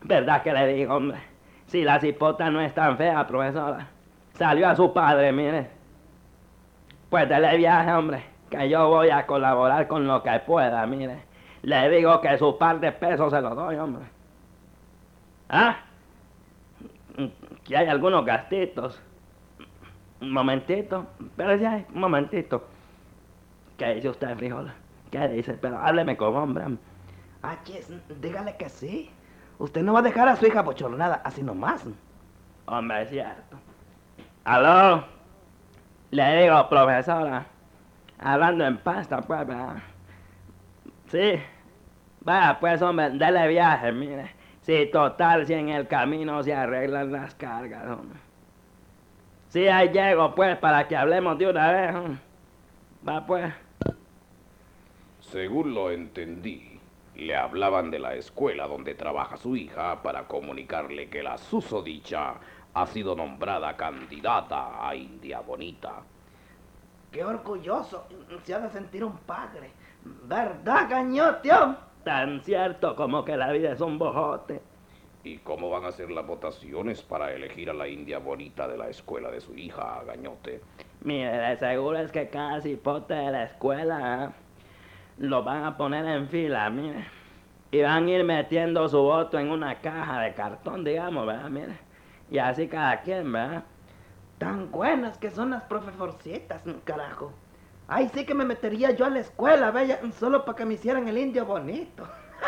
¿Verdad que le digo, hombre? Si la cipota no es tan fea, profesora. Salió a su padre, mire. Pues dele viaje, hombre, que yo voy a colaborar con lo que pueda, mire. Le digo que su par de pesos se los doy, hombre. ¿Ah? Que hay algunos gastitos. Un momentito, pero ya, un momentito. ¿Qué dice usted, frijol? ¿Qué dice? Pero hábleme como hombre. Chis, dígale que sí. Usted no va a dejar a su hija bochornada así nomás. Hombre, es cierto. ¿Aló? Le digo, profesora, hablando en pasta, pues, ¿verdad? Sí. Vaya, pues, hombre, dele viaje, mire. Sí, total, si en el camino se arreglan las cargas, hombre. Sí, ahí llego, pues, para que hablemos de una vez, hombre. Va, pues. Según lo entendí, le hablaban de la escuela donde trabaja su hija para comunicarle que la susodicha ha sido nombrada candidata a India Bonita. Qué orgulloso se ha de sentir un padre. ¿Verdad, gañoteo? Tan cierto como que la vida es un bojote. ¿Y cómo van a ser las votaciones para elegir a la India Bonita de la escuela de su hija, Gañote? Mire, de seguro es que cada cipote de la escuela lo van a poner en fila, mire. Y van a ir metiendo su voto en una caja de cartón, digamos, ¿verdad? Mire. Y así cada quien, ¿verdad? Tan buenas que son las profesorcitas, carajo. Ay, sí que me metería yo a la escuela, bella, solo para que me hicieran el indio bonito.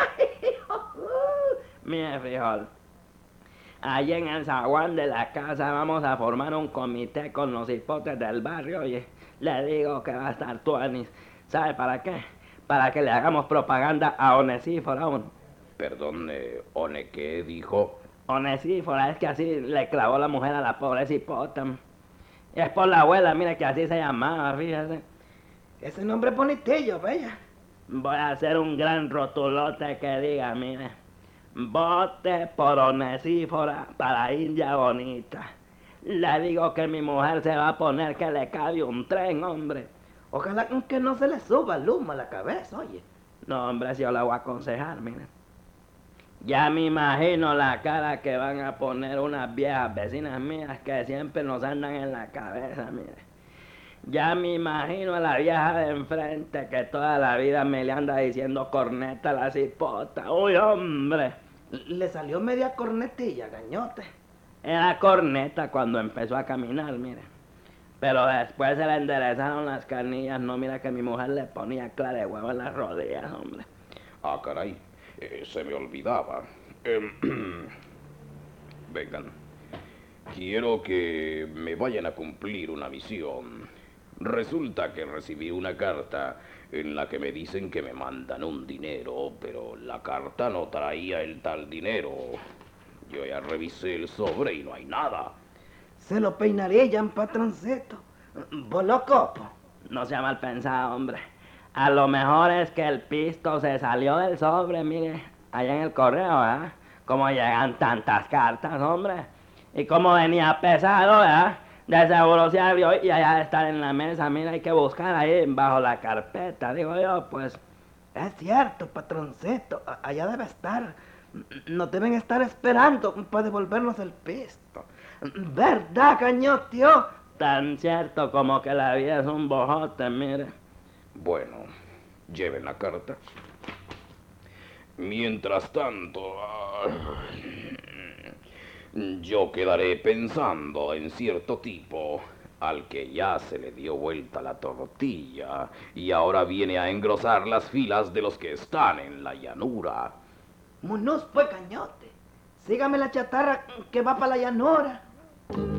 Mire, frijol, allí en el zaguán de la casa vamos a formar un comité con los hipotes del barrio y le digo que va a estar tuanis. ¿Sabe para qué? Para que le hagamos propaganda a Onesífora. Perdón, ¿One qué dijo? Onesífora, es que así le clavó la mujer a la pobre cipota. Y es por la abuela, mire que así se llamaba, fíjese. Ese nombre es bonitillo, bella. Voy a hacer un gran rotulote que diga, mire, vote por Onesífora para India Bonita. Le digo que mi mujer se va a poner que le cabe un tren, hombre. Ojalá que no se le suba el humo a la cabeza, oye. No, hombre, si yo la voy a aconsejar, mire. Ya me imagino la cara que van a poner unas viejas vecinas mías que siempre nos andan en la cabeza, mire. Ya me imagino a la vieja de enfrente que toda la vida me le anda diciendo corneta a la cipota. ¡Uy, hombre! Le salió media cornetilla, gañote. Era corneta cuando empezó a caminar, mire. Pero después se le enderezaron las canillas. No, mira que mi mujer le ponía clara de huevo en las rodillas, hombre. Ah, caray, se me olvidaba. Vengan, quiero que me vayan a cumplir una misión. Resulta que recibí una carta en la que me dicen que me mandan un dinero, pero la carta no traía el tal dinero. Yo ya revisé el sobre y no hay nada. Se lo peinarían, patroncito. Bolocopo. No sea mal pensado, hombre. A lo mejor es que el pisto se salió del sobre, mire, allá en el correo, ¿verdad? Como llegan tantas cartas, hombre. Y como venía pesado, ¿verdad? De seguro se abrió y allá de estar en la mesa, mira, hay que buscar ahí bajo la carpeta, digo yo, pues. Es cierto, patroncito, allá debe estar. Nos deben estar esperando para devolvernos el pisto. ¿Verdad, gañoteo? Tan cierto como que la vida es un bojote, mire. Bueno, lleven la carta. Mientras tanto, yo quedaré pensando en cierto tipo al que ya se le dio vuelta la tortilla y ahora viene a engrosar las filas de los que están en la llanura. Munús, pues, gañote. Sígame la chatarra que va para la llanura.